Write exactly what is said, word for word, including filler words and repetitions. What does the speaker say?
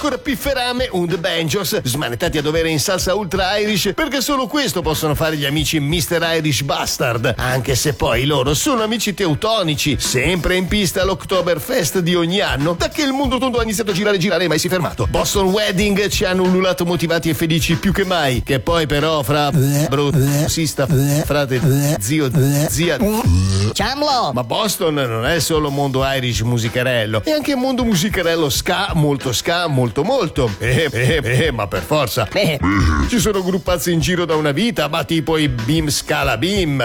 ancora Pifferame und Banjos, smanettati a dovere in salsa ultra Irish, perché solo questo possono fare gli amici mister Irish Bastard, anche se poi loro sono amici teutonici, sempre in pista all'Oktoberfest di ogni anno, da che il mondo tondo ha iniziato a girare e girare e mai si è fermato. Boston Wedding ci hanno ululato motivati e felici più che mai, che poi però fra brutto, sista, frate, zio, zia... Ciamlo! Ma Boston non è solo mondo Irish musicherello, è anche mondo musicherello ska, molto ska, molto molto. Eh, eh, eh, ma per forza. Eh. Ci sono gruppazzi in giro da una vita, ma tipo i Beam Scala Beam,